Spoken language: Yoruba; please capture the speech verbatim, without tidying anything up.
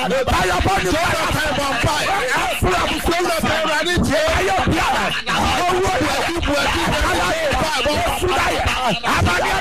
Fire burn the fire on fire. Afra busola perani je. Ayo biara. Owo de ibu ati. Fire burn fire. Abani